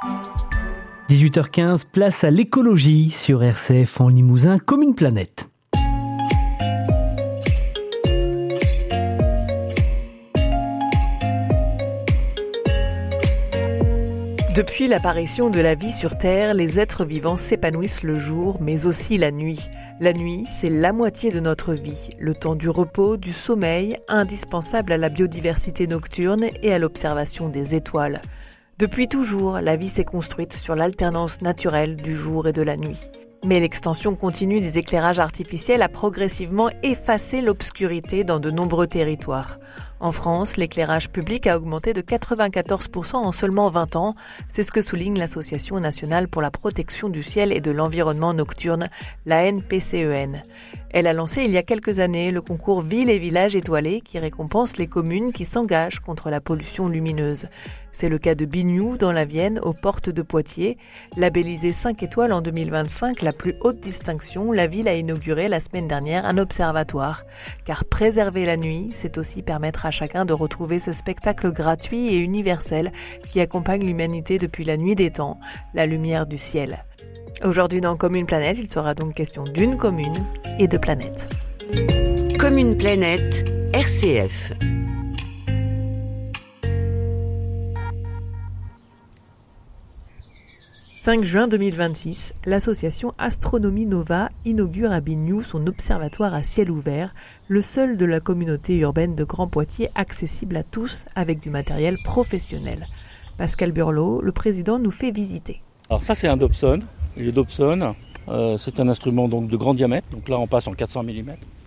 18h15, place à l'écologie sur RCF en Limousin, comme une planète. Depuis l'apparition de la vie sur Terre, les êtres vivants s'épanouissent le jour, mais aussi la nuit. La nuit, c'est la moitié de notre vie, le temps du repos, du sommeil, indispensable à la biodiversité nocturne et à l'observation des étoiles. Depuis toujours, la vie s'est construite sur l'alternance naturelle du jour et de la nuit. Mais l'extension continue des éclairages artificiels a progressivement effacé l'obscurité dans de nombreux territoires. En France, l'éclairage public a augmenté de 94% en seulement 20 ans. C'est ce que souligne l'Association nationale pour la protection du ciel et de l'environnement nocturne, la NPCEN. Elle a lancé il y a quelques années le concours Villes et Villages étoilés qui récompense les communes qui s'engagent contre la pollution lumineuse. C'est le cas de Bignoux dans la Vienne, aux portes de Poitiers. Labellisée 5 étoiles en 2025, la plus haute distinction, la ville a inauguré la semaine dernière un observatoire. Car préserver la nuit, c'est aussi permettre à chacun de retrouver ce spectacle gratuit et universel qui accompagne l'humanité depuis la nuit des temps, la lumière du ciel. Aujourd'hui dans Comme une planète, il sera donc question d'une commune et de planètes. Comme une planète, RCF. « 5 juin 2026, l'association Astronomie Nova inaugure à Bignoux son observatoire à ciel ouvert, le seul de la communauté urbaine de Grand Poitiers accessible à tous avec du matériel professionnel. Pascal Burlot, le président, nous fait visiter. Alors ça c'est un Dobson. Le Dobson, c'est un instrument donc de grand diamètre. Donc là on passe en 400 mm.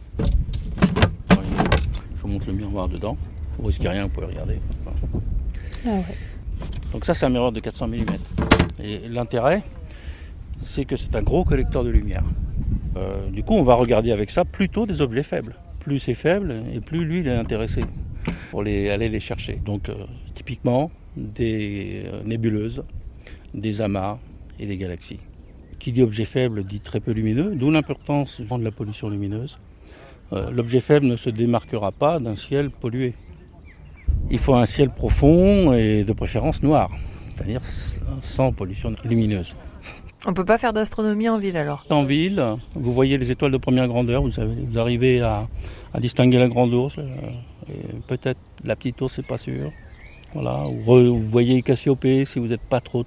Je vous montre le miroir dedans. Vous risquez rien, vous pouvez regarder. Ah ouais. Donc ça c'est un miroir de 400 mm. Et l'intérêt, c'est que c'est un gros collecteur de lumière. Du coup, on va regarder avec ça plutôt des objets faibles. Plus c'est faible, et plus lui, il est intéressé pour aller les chercher. Donc, typiquement, des nébuleuses, des amas et des galaxies. Qui dit objet faible dit très peu lumineux, d'où l'importance de la pollution lumineuse. L'objet faible ne se démarquera pas d'un ciel pollué. Il faut un ciel profond et de préférence noir. C'est-à-dire sans pollution lumineuse. On ne peut pas faire d'astronomie en ville alors ? En ville, vous voyez les étoiles de première grandeur, vous arrivez à distinguer la grande ours, et peut-être la petite ours, c'est pas sûr. Voilà. Vous voyez Cassiopée, si vous n'êtes pas trop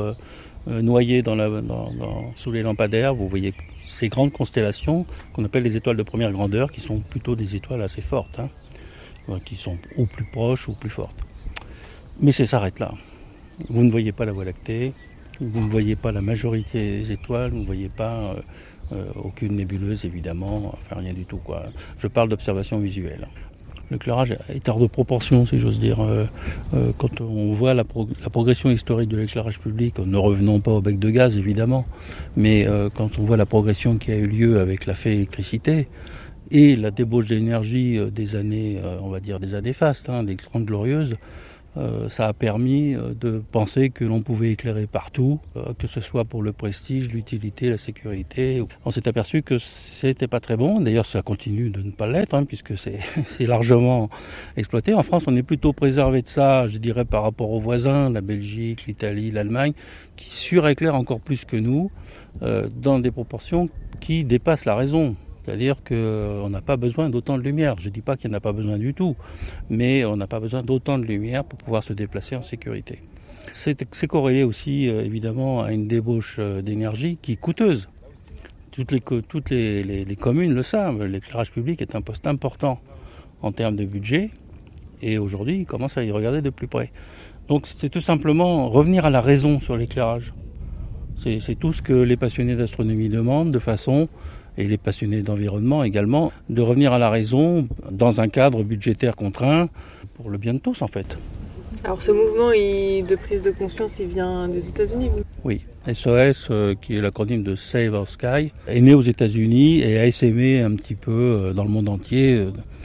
noyé sous les lampadaires, vous voyez ces grandes constellations qu'on appelle les étoiles de première grandeur, qui sont plutôt des étoiles assez fortes, qui sont ou plus proches ou plus fortes. Mais ça s'arrête là. Vous ne voyez pas la Voie lactée, vous ne voyez pas la majorité des étoiles, vous ne voyez pas aucune nébuleuse évidemment, enfin rien du tout, quoi. Je parle d'observation visuelle. L'éclairage est hors de proportion, si j'ose dire. Quand on voit la progression historique de l'éclairage public, ne revenons pas au bec de gaz évidemment, mais quand on voit la progression qui a eu lieu avec la fée électricité et la débauche d'énergie des années, on va dire des années fastes, des Grandes Glorieuses, ça a permis de penser que l'on pouvait éclairer partout, que ce soit pour le prestige, l'utilité, la sécurité. On s'est aperçu que c'était pas très bon. D'ailleurs, ça continue de ne pas l'être, puisque c'est largement exploité. En France, on est plutôt préservé de ça, je dirais, par rapport aux voisins, la Belgique, l'Italie, l'Allemagne, qui suréclairent encore plus que nous, dans des proportions qui dépassent la raison. C'est-à-dire qu'on n'a pas besoin d'autant de lumière. Je ne dis pas qu'il n'y en a pas besoin du tout, mais on n'a pas besoin d'autant de lumière pour pouvoir se déplacer en sécurité. C'est corrélé aussi, évidemment, à une débauche d'énergie qui est coûteuse. Toutes les communes le savent. L'éclairage public est un poste important en termes de budget, et aujourd'hui, ils commencent à y regarder de plus près. Donc c'est tout simplement revenir à la raison sur l'éclairage. C'est tout ce que les passionnés d'astronomie demandent de façon... et les passionnés d'environnement également, de revenir à la raison dans un cadre budgétaire contraint pour le bien de tous en fait. Alors ce mouvement de prise de conscience, il vient des États-Unis ? Oui, SOS, qui est l'acronyme de Save Our Sky, est né aux États-Unis et a essaimé un petit peu dans le monde entier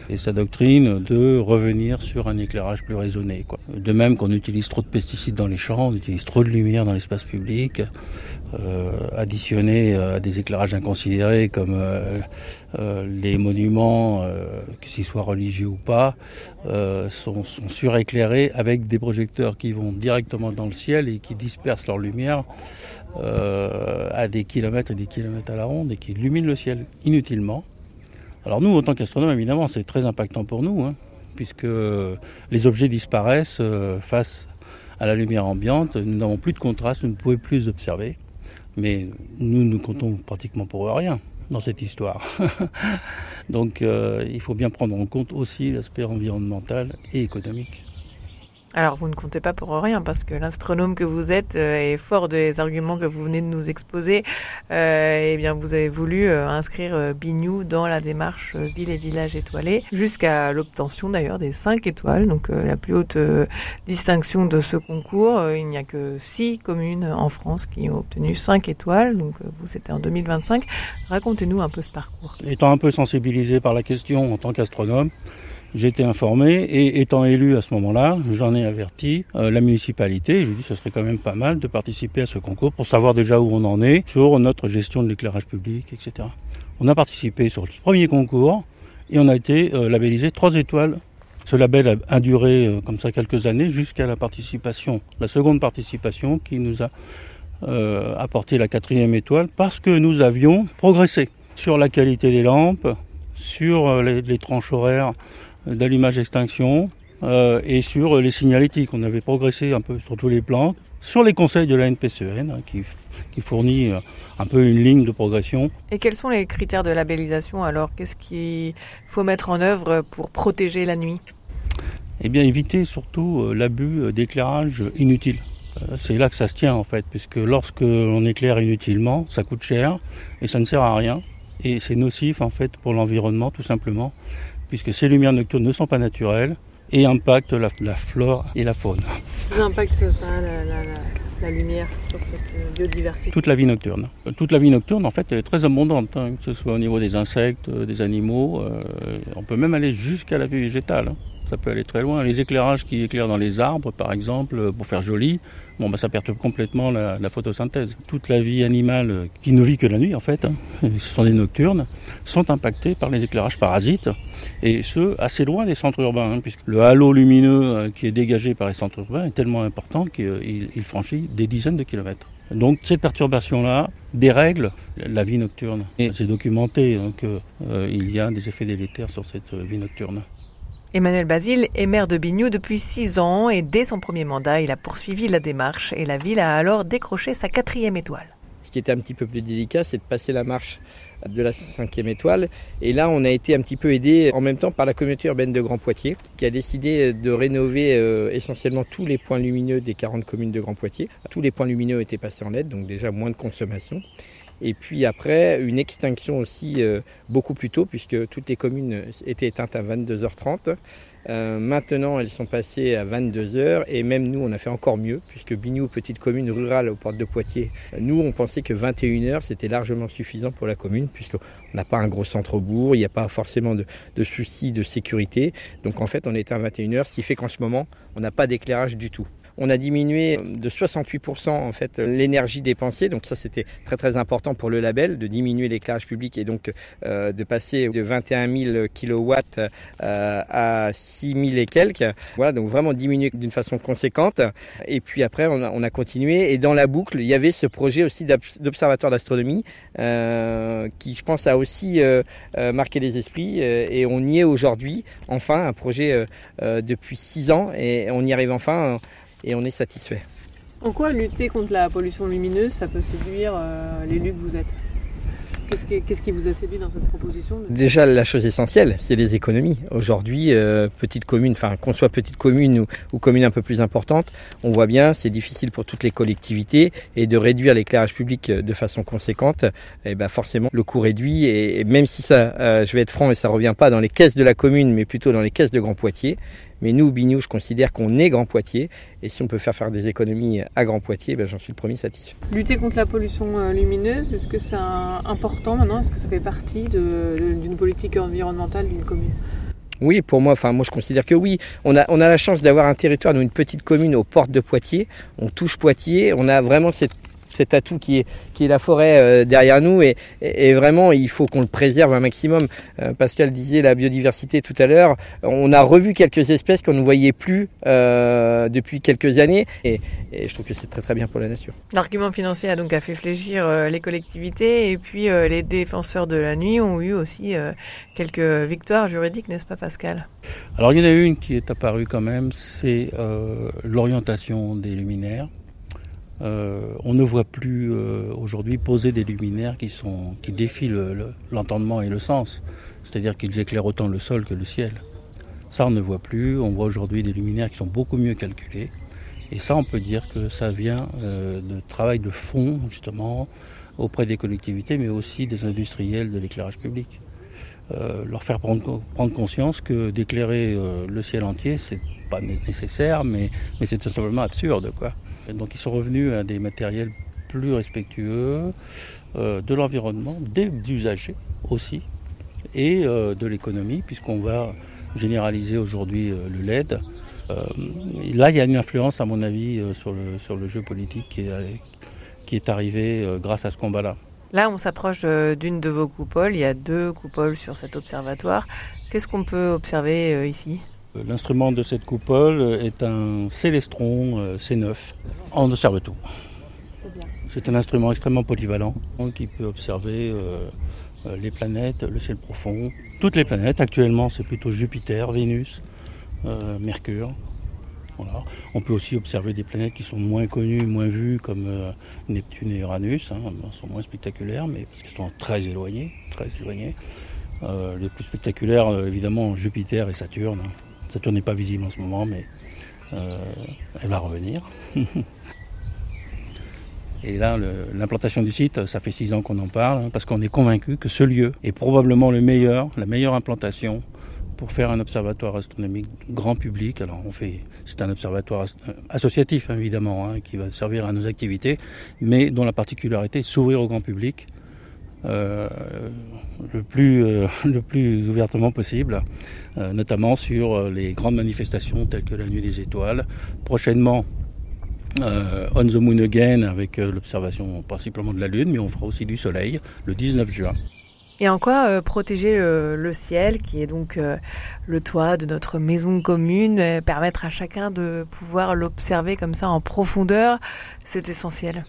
et sa doctrine de revenir sur un éclairage plus raisonné, quoi. De même qu'on utilise trop de pesticides dans les champs, on utilise trop de lumière dans l'espace public, additionné à des éclairages inconsidérés comme les monuments, qu'ils soient religieux ou pas, sont suréclairés avec des projecteurs qui vont directement dans le ciel et qui dispersent leur lumière à des kilomètres et des kilomètres à la ronde et qui illuminent le ciel inutilement. Alors nous, en tant qu'astronomes, évidemment, c'est très impactant pour nous, puisque les objets disparaissent face à la lumière ambiante. Nous n'avons plus de contraste, nous ne pouvons plus observer. Mais nous ne comptons pratiquement pour rien dans cette histoire. Donc il faut bien prendre en compte aussi l'aspect environnemental et économique. Alors vous ne comptez pas pour rien parce que l'astronome que vous êtes est fort des arguments que vous venez de nous exposer. Eh bien vous avez voulu inscrire Biniou dans la démarche ville et village étoilés jusqu'à l'obtention d'ailleurs des 5 étoiles, donc la plus haute distinction de ce concours. Il n'y a que 6 communes en France qui ont obtenu 5 étoiles, donc vous c'était en 2025. Racontez-nous un peu ce parcours. Étant un peu sensibilisé par la question en tant qu'astronome, j'ai été informé et étant élu à ce moment-là, j'en ai averti la municipalité. J'ai dit que ce serait quand même pas mal de participer à ce concours pour savoir déjà où on en est sur notre gestion de l'éclairage public, etc. On a participé sur le premier concours et on a été labellisé 3 étoiles. Ce label a duré comme ça quelques années jusqu'à la seconde participation qui nous a apporté la 4e étoile parce que nous avions progressé sur la qualité des lampes, sur les tranches horaires d'allumage-extinction et sur les signalétiques. On avait progressé un peu sur tous les plans, sur les conseils de la NPCN qui fournit un peu une ligne de progression. Et quels sont les critères de labellisation alors ? Qu'est-ce qu'il faut mettre en œuvre pour protéger la nuit ? Eh bien éviter surtout l'abus d'éclairage inutile. C'est là que ça se tient en fait, puisque lorsque l'on éclaire inutilement, ça coûte cher et ça ne sert à rien. Et c'est nocif en fait pour l'environnement tout simplement, puisque ces lumières nocturnes ne sont pas naturelles et impactent la flore et la faune. Quels impacts ça la lumière sur cette biodiversité ? Toute la vie nocturne. Toute la vie nocturne en fait elle est très abondante, que ce soit au niveau des insectes, des animaux, on peut même aller jusqu'à la vie végétale. Ça peut aller très loin. Les éclairages qui éclairent dans les arbres, par exemple, pour faire joli, ça perturbe complètement la photosynthèse. Toute la vie animale qui ne vit que la nuit, en fait, ce sont des nocturnes, sont impactées par les éclairages parasites, et ce, assez loin des centres urbains, puisque le halo lumineux qui est dégagé par les centres urbains est tellement important qu'il franchit des dizaines de kilomètres. Donc cette perturbation-là dérègle la vie nocturne. Et c'est documenté qu'il y a des effets délétères sur cette vie nocturne. Emmanuel Basile est maire de Biniou depuis 6 ans et dès son premier mandat, il a poursuivi la démarche et la ville a alors décroché sa 4e étoile. Ce qui était un petit peu plus délicat, c'est de passer la marche de la 5e étoile. Et là, on a été un petit peu aidé en même temps par la communauté urbaine de Grand Poitiers qui a décidé de rénover essentiellement tous les points lumineux des 40 communes de Grand Poitiers. Tous les points lumineux étaient passés en LED, donc déjà moins de consommation. Et puis après, une extinction aussi beaucoup plus tôt, puisque toutes les communes étaient éteintes à 22h30. Maintenant, elles sont passées à 22h, et même nous, on a fait encore mieux, puisque Biniou, petite commune rurale aux portes de Poitiers, nous, on pensait que 21h, c'était largement suffisant pour la commune, puisqu'on n'a pas un gros centre-bourg, il n'y a pas forcément de soucis de sécurité. Donc en fait, on était à 21h, ce qui fait qu'en ce moment, on n'a pas d'éclairage du tout. On a diminué de 68% en fait l'énergie dépensée, donc ça c'était très très important pour le label, de diminuer l'éclairage public et donc de passer de 21 000 kW à 6 000 et quelques. Voilà, donc vraiment diminuer d'une façon conséquente. Et puis après on a continué et dans la boucle il y avait ce projet aussi d'observatoire d'astronomie qui je pense a aussi marqué les esprits et on y est aujourd'hui, enfin un projet depuis 6 ans et on y arrive enfin. Et on est satisfait. En quoi lutter contre la pollution lumineuse, ça peut séduire l'élu que vous êtes ? Qu'est-ce qui vous a séduit dans cette proposition ? Déjà, la chose essentielle, c'est les économies. Aujourd'hui, petite commune, qu'on soit petite commune ou commune un peu plus importante, on voit bien, c'est difficile pour toutes les collectivités et de réduire l'éclairage public de façon conséquente, forcément le coût réduit et même si ça, je vais être franc et ça revient pas dans les caisses de la commune, mais plutôt dans les caisses de Grand Poitiers. Mais nous, Biniou, je considère qu'on est Grand Poitiers. Et si on peut faire des économies à Grand Poitiers, j'en suis le premier satisfait. Lutter contre la pollution lumineuse, est-ce que c'est important maintenant ? Est-ce que ça fait partie d'une politique environnementale d'une commune ? Oui, pour moi, moi je considère que oui. On a la chance d'avoir un territoire, nous, une petite commune aux portes de Poitiers. On touche Poitiers, on a vraiment cet atout qui est la forêt derrière nous et vraiment il faut qu'on le préserve un maximum. Pascal disait la biodiversité tout à l'heure, on a revu quelques espèces qu'on ne voyait plus depuis quelques années et je trouve que c'est très très bien pour la nature. L'argument financier a donc fait fléchir les collectivités et puis les défenseurs de la nuit ont eu aussi quelques victoires juridiques, n'est-ce pas Pascal ? Alors il y en a une qui est apparue quand même, c'est l'orientation des luminaires. On ne voit plus aujourd'hui poser des luminaires qui défient l'entendement et le sens, c'est-à-dire qu'ils éclairent autant le sol que le ciel. Ça on ne voit plus, on voit aujourd'hui des luminaires qui sont beaucoup mieux calculés et ça on peut dire que ça vient de travail de fond justement auprès des collectivités mais aussi des industriels de l'éclairage public. Leur faire prendre conscience que d'éclairer le ciel entier c'est pas nécessaire mais c'est tout simplement absurde quoi. Donc ils sont revenus à des matériels plus respectueux de l'environnement, des usagers aussi, et de l'économie, puisqu'on va généraliser aujourd'hui le LED. Là, il y a une influence, à mon avis, sur le jeu politique qui est arrivé grâce à ce combat-là. Là, on s'approche d'une de vos coupoles. Il y a 2 coupoles sur cet observatoire. Qu'est-ce qu'on peut observer ici ? L'instrument de cette coupole est un Célestron C9. On observe tout. C'est un instrument extrêmement polyvalent qui peut observer les planètes, le ciel profond. Toutes les planètes, actuellement, c'est plutôt Jupiter, Vénus, Mercure. Voilà. On peut aussi observer des planètes qui sont moins connues, moins vues, comme Neptune et Uranus. Elles sont moins spectaculaires, mais parce qu'elles sont très éloignées. Les plus spectaculaires, évidemment, Jupiter et Saturne. Saturne n'est pas visible en ce moment, mais elle va revenir. Et là, l'implantation du site, ça fait 6 ans qu'on en parle, parce qu'on est convaincu que ce lieu est probablement la meilleure implantation pour faire un observatoire astronomique grand public. Alors c'est un observatoire associatif évidemment, qui va servir à nos activités, mais dont la particularité est de s'ouvrir au grand public le plus ouvertement possible, notamment sur les grandes manifestations telles que la Nuit des Étoiles. Prochainement, On the Moon Again avec l'observation principalement de la Lune, mais on fera aussi du Soleil le 19 juin. Et en quoi protéger le ciel, qui est donc le toit de notre maison commune, permettre à chacun de pouvoir l'observer comme ça en profondeur, c'est essentiel.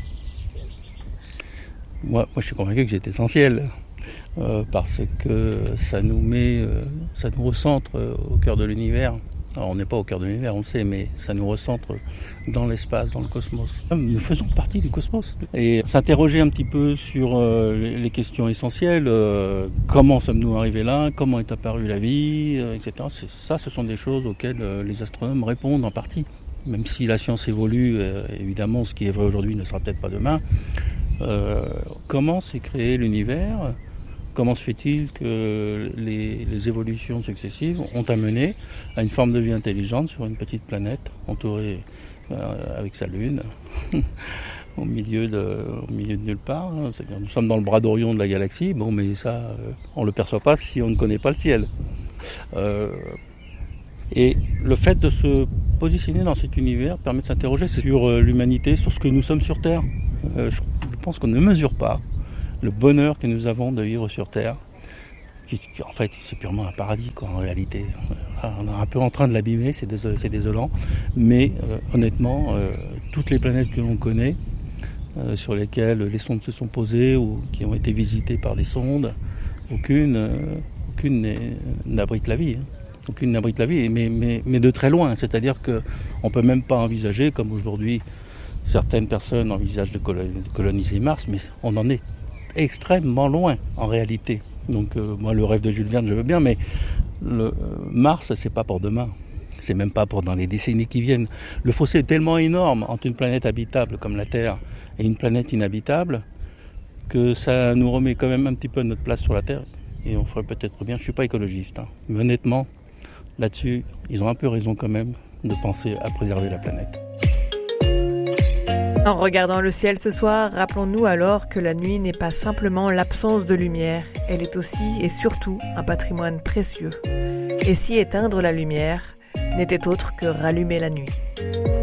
Moi, je suis convaincu que c'est essentiel, parce que ça nous recentre au cœur de l'univers. Alors, on n'est pas au cœur de l'univers, on le sait, mais ça nous recentre dans l'espace, dans le cosmos. Nous faisons partie du cosmos. Et s'interroger un petit peu sur les questions essentielles, comment sommes-nous arrivés là, comment est apparue la vie, etc. Ce sont des choses auxquelles les astronomes répondent en partie. Même si la science évolue, évidemment, ce qui est vrai aujourd'hui ne sera peut-être pas demain. Comment s'est créé l'univers ? Comment se fait-il que les évolutions successives ont amené à une forme de vie intelligente sur une petite planète entourée avec sa lune au milieu de nulle part. C'est-à-dire, nous sommes dans le bras d'Orion de la galaxie, mais ça, on ne le perçoit pas si on ne connaît pas le ciel. Et le fait de se positionner dans cet univers permet de s'interroger sur l'humanité, sur ce que nous sommes sur Terre. Je pense qu'on ne mesure pas le bonheur que nous avons de vivre sur Terre, qui en fait c'est purement un paradis en réalité. On est un peu en train de l'abîmer, c'est désolant, mais honnêtement, toutes les planètes que l'on connaît, sur lesquelles les sondes se sont posées ou qui ont été visitées par des sondes, aucune n'abrite la vie. Aucune n'abrite la vie, mais de très loin. C'est-à-dire qu'on ne peut même pas envisager, comme aujourd'hui certaines personnes envisagent de coloniser Mars, mais on en est extrêmement loin en réalité. Donc moi le rêve de Jules Verne je veux bien, mais Mars c'est pas pour demain, c'est même pas pour dans les décennies qui viennent. Le fossé est tellement énorme entre une planète habitable comme la Terre et une planète inhabitable que ça nous remet quand même un petit peu notre place sur la Terre et on ferait peut-être bien, je suis pas écologiste, mais honnêtement là-dessus ils ont un peu raison quand même de penser à préserver la planète. En regardant le ciel ce soir, rappelons-nous alors que la nuit n'est pas simplement l'absence de lumière, elle est aussi et surtout un patrimoine précieux. Et si éteindre la lumière n'était autre que rallumer la nuit.